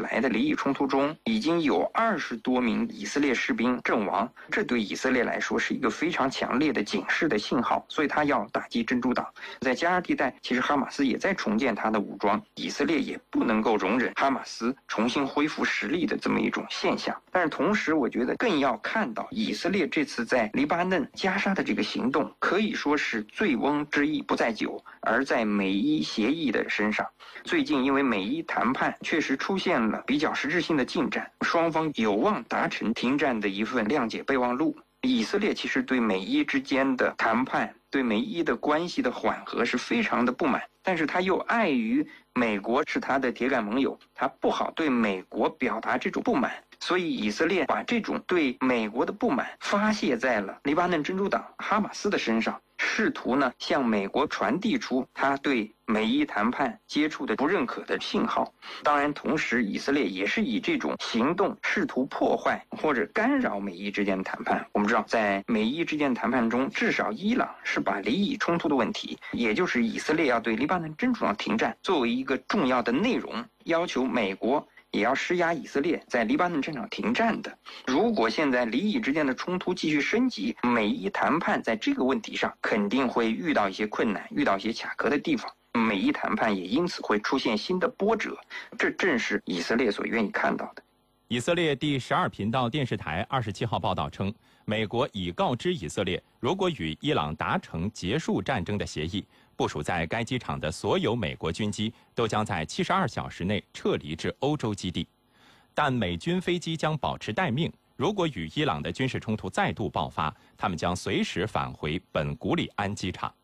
来的离异冲突中，已经有20多名以色列士兵阵亡，这对以色列来说是一个非常强烈的警示的信号，所以他要打击真主党。在加沙地带，其实哈马斯也在重建他的武装，以色列也不能够容忍哈马斯重新恢复实力的这么一种现象。但是同时，我觉得更要看到以色列这次在黎巴嫩、加沙的这个行动，可以说是醉翁之意不在酒，而在美伊协议的身上。最近因为美伊谈判确实出现了比较实质性的进展，双方有望达成停战的一份谅解备忘录。以色列其实对美伊之间的谈判，对美伊的关系的缓和是非常的不满，但是他又碍于美国是他的铁杆盟友，他不好对美国表达这种不满，所以以色列把这种对美国的不满发泄在了黎巴嫩真主党哈马斯的身上，试图呢向美国传递出他对美伊谈判接触的不认可的信号。当然同时以色列也是以这种行动试图破坏或者干扰美伊之间的谈判。我们知道在美伊之间的谈判中，至少伊朗是把离异冲突的问题，也就是以色列要对黎巴嫩真主党停战作为一个重要的内容，要求美国也要施压以色列在黎巴嫩战场停战的。如果现在黎以之间的冲突继续升级，美伊谈判在这个问题上肯定会遇到一些困难，遇到一些卡壳的地方，美伊谈判也因此会出现新的波折，这正是以色列所愿意看到的。 以色列第12频道电视台27号报道称，美国已告知以色列，如果与伊朗达成结束战争的协议，部署在该机场的所有美国军机都将在72小时内撤离至欧洲基地，但美军飞机将保持待命。如果与伊朗的军事冲突再度爆发，他们将随时返回本古里安机场。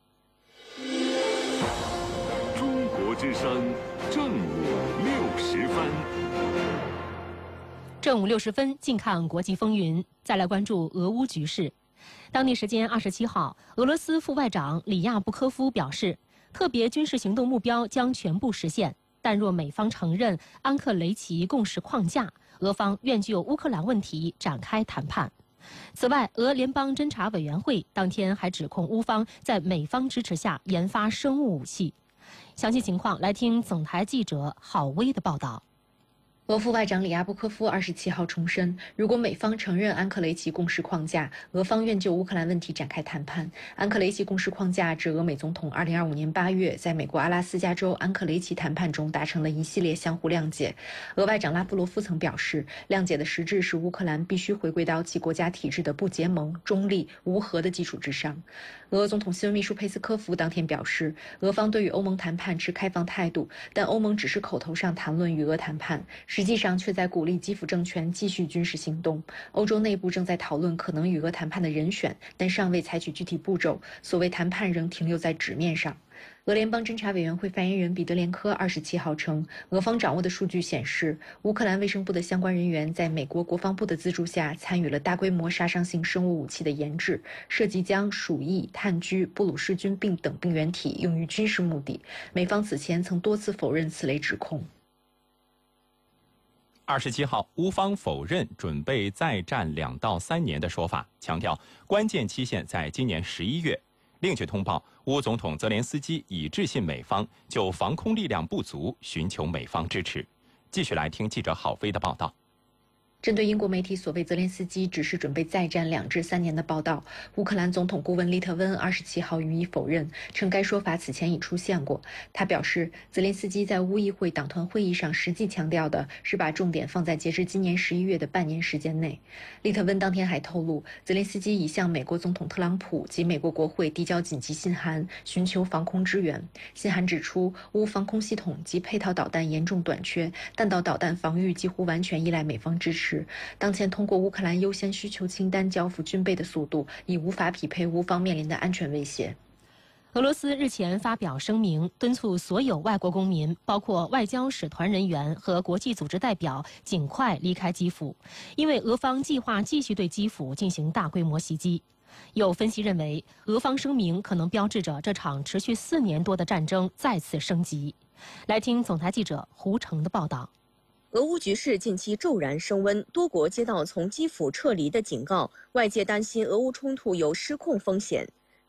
中国之声正午60分。 正午60分，近看国际风云。再来关注俄乌局势。当地时间27号，俄罗斯副外长里亚布科夫表示，特别军事行动目标将全部实现，但若美方承认安克雷奇共识框架，俄方愿就乌克兰问题展开谈判。此外，俄联邦侦察委员会当天还指控乌方在美方支持下研发生物武器。详细情况来听总台记者郝薇的报道。 俄副外长里亚布科夫27号重申，如果美方承认安克雷奇共识框架，俄方愿就乌克兰问题展开谈判。安克雷奇共识框架指俄美总统2025年8月在美国阿拉斯加州安克雷奇谈判中达成的一系列相互谅解。俄外长拉夫罗夫曾表示，谅解的实质是乌克兰必须回归到其国家体制的不结盟、中立、无核的基础之上。俄总统新闻秘书佩斯科夫当天表示，俄方对于欧盟谈判持开放态度，但欧盟只是口头上谈论与俄谈判，实际上却在鼓励基辅政权继续军事行动。欧洲内部正在讨论可能与俄谈判的人选，但尚未采取具体步骤，所谓谈判仍停留在纸面上。俄联邦侦察委员会发言人彼得连科27号称，俄方掌握的数据显示，乌克兰卫生部的相关人员在美国国防部的资助下参与了大规模杀伤性生物武器的研制，涉及将鼠疫、炭疽、布鲁氏菌病等病原体用于军事目的。美方此前曾多次否认此类指控。 27号，乌方否认准备再战2到3年的说法，强调关键期限在今年11月。另据通报，乌总统泽连斯基已致信美方，就防空力量不足寻求美方支持。继续来听记者郝飞的报道。 针对英国媒体所谓泽连斯基只是准备再战2至3年的报道，乌克兰总统顾问利特温27号予以否认，称该说法此前已出现过。他表示，泽连斯基在乌议会党团会议上实际强调的是把重点放在截至今年11月的半年时间内。利特温当天还透露，泽连斯基已向美国总统特朗普及美国国会递交紧急信函，寻求防空支援。信函指出，乌防空系统及配套导弹严重短缺，弹道导弹防御几乎完全依赖美方支持。当前通过乌克兰优先需求清单交付军备的速度已无法匹配乌方面临的安全威胁。 俄罗斯日前发表声明，敦促所有外国公民，包括外交使团人员和国际组织代表，尽快离开基辅，因为俄方计划继续对基辅进行大规模袭击。有分析认为，俄方声明可能标志着这场持续4年多的战争再次升级。来听总台记者胡成的报道。 俄乌局势近期骤然升温，多国接到从基辅撤离的警告，外界担心俄乌冲突有失控风险。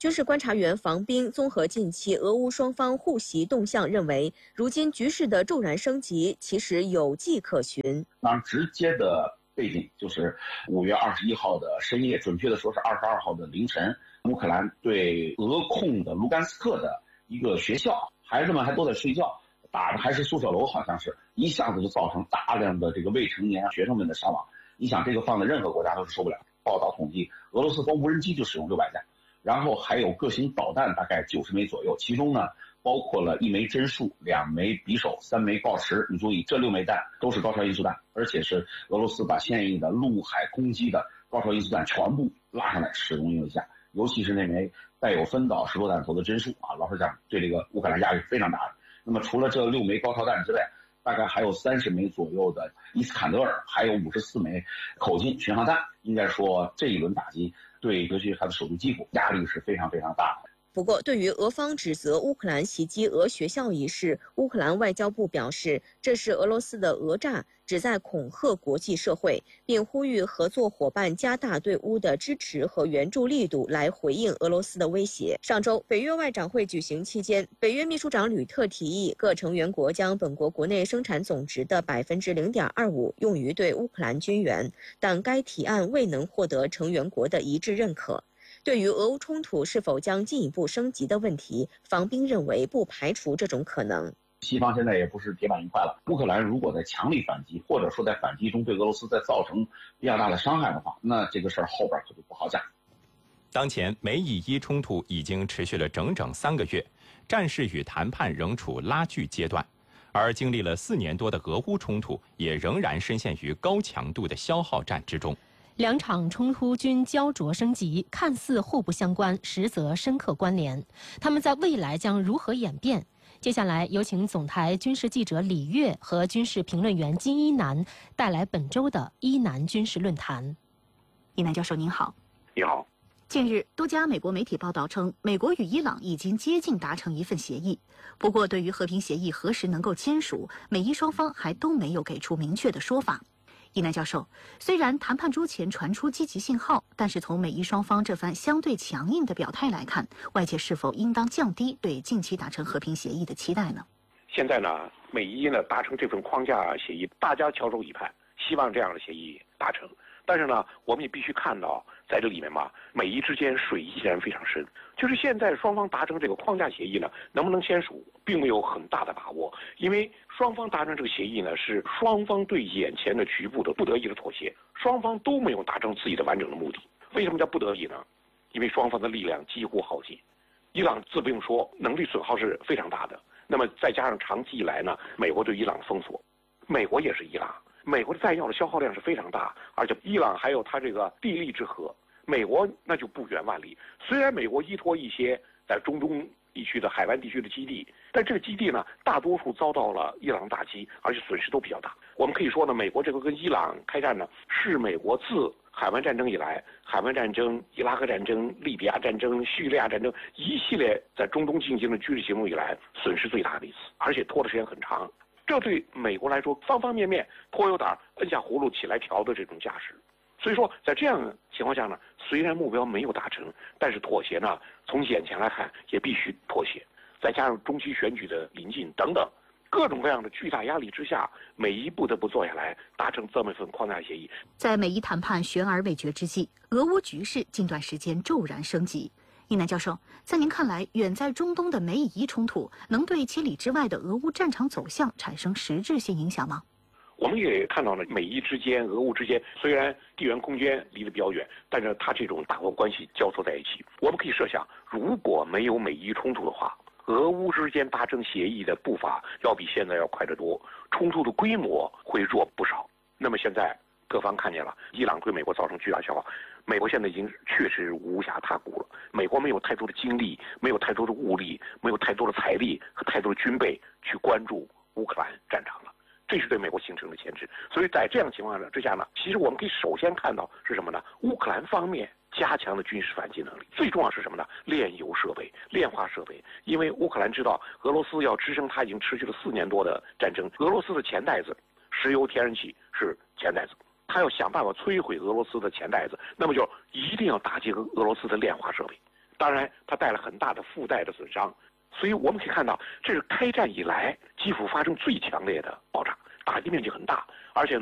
军事观察员房斌综合近期俄乌双方互袭动向，认为如今局势的骤然升级其实有迹可循。 当然，直接的背景就是5月21号的深夜，准确的说是22号的凌晨，乌克兰对俄控的卢甘斯克的一个学校，孩子们还都在睡觉，打的还是宿舍楼，好像是一下子就造成大量的这个未成年学生们的伤亡。你想，这个放在任何国家都是受不了。报道统计，俄罗斯光无人机就使用600架。然后还有各型导弹大概90枚左右，其中呢包括了1枚针数、2枚匕首、3枚锆石。你注意，这6枚弹都是高超音速弹，而且是俄罗斯把现役的陆海空机的高超音速弹全部拉上来使用一下，尤其是那枚带有分导石头弹头的针数啊，老实讲对这个乌克兰压力非常大的。那么除了这6枚高超弹之外，大概还有30枚左右的伊斯坎德尔，还有54枚口径巡航弹。应该说这一轮打击对尤其是它的首都基辅压力是非常非常大的。 不过，对于俄方指责乌克兰袭击俄学校一事，乌克兰外交部表示，这是俄罗斯的讹诈，旨在恐吓国际社会，并呼吁合作伙伴加大对乌的支持和援助力度，来回应俄罗斯的威胁。上周，北约外长会举行期间，北约秘书长吕特提议各成员国将本国国内生产总值的0.25%用于对乌克兰军援，但该提案未能获得成员国的一致认可。对于俄乌冲突是否将进一步升级的问题，房斌认为不排除这种可能。 西方现在也不是铁板一块了，乌克兰如果在强力反击，或者说在反击中对俄罗斯再造成比较大的伤害的话，那这个事儿后边可就不好讲。 当前美以伊冲突已经持续了整整3个月，战事与谈判仍处拉锯阶段，而经历了4年多的俄乌冲突也仍然深陷于高强度的消耗战之中。 两场冲突均焦灼升级，看似互不相关，实则深刻关联。他们在未来将如何演变？接下来有请总台军事记者李跃和军事评论员金一南带来本周的伊南军事论坛。 伊南教授您好。 你好。 近日，多家美国媒体报道称，美国与伊朗已经接近达成一份协议。不过，对于和平协议何时能够签署，美伊双方还都没有给出明确的说法。伊南教授，虽然谈判桌前传出积极信号，但是从美伊双方这番相对强硬的表态来看，外界是否应当降低对近期达成和平协议的期待呢？ 现在呢，美伊呢达成这份框架协议，大家翘首以盼，希望这样的协议达成。但是呢，我们也必须看到，在这里面嘛，美伊之间水依然非常深。就是现在双方达成这个框架协议呢，能不能签署，并没有很大的把握，因为双方达成这个协议呢，是双方对眼前的局部的不得已的妥协，双方都没有达成自己的完整的目的。为什么叫不得已呢？因为双方的力量几乎耗尽，伊朗自不用说，能力损耗是非常大的。那么再加上长期以来呢，美国对伊朗的封锁，美国也是伊朗。美国的弹药的消耗量是非常大，而且伊朗还有它这个地利之和，美国那就不远万里。虽然美国依托一些在中东地区的海湾地区的基地，但这个基地呢，大多数遭到了伊朗打击，而且损失都比较大。我们可以说呢，美国这个跟伊朗开战呢，是美国自海湾战争以来，海湾战争、伊拉克战争、利比亚战争、叙利亚战争一系列在中东进行的军事行动以来，损失最大的一次，而且拖的时间很长。这对美国来说，方方面面颇有点摁下葫芦起来调的这种架势。所以说，在这样的情况下呢，虽然目标没有达成，但是妥协呢，从眼前来看也必须妥协。再加上中期选举的临近等等，各种各样的巨大压力之下，美伊不得不坐下来达成这么一份框架协议。 在美伊谈判悬而未决之际，俄乌局势近段时间骤然升级。伊南教授，在您看来，远在中东的美以伊冲突能对千里之外的俄乌战场走向产生实质性影响吗？ 我们也看到了美伊之间、俄乌之间，虽然地缘空间离得比较远，但是它这种大国关系交错在一起。我们可以设想，如果没有美伊冲突的话，俄乌之间达成协议的步伐要比现在要快得多，冲突的规模会弱不少。那么现在各方看见了，伊朗对美国造成巨大消耗，美国现在已经确实无暇他顾了。美国没有太多的精力，没有太多的物力，没有太多的财力和太多的军备去关注乌克兰战场了，这是对美国形成的牵制。所以在这样的情况之下呢，其实我们可以首先看到是什么呢？乌克兰方面加强了军事反击能力，最重要是什么呢？炼油设备、炼化设备。因为乌克兰知道俄罗斯要支撑它已经持续了4年多的战争，俄罗斯的钱袋子，石油、天然气是钱袋子。他要想办法摧毁俄罗斯的钱袋子，那么就一定要打击俄罗斯的炼化设备。 当然它带来很大的附带的损伤。所以我们可以看到，这是开战以来基辅发生最强烈的爆炸，打击面积很大，而且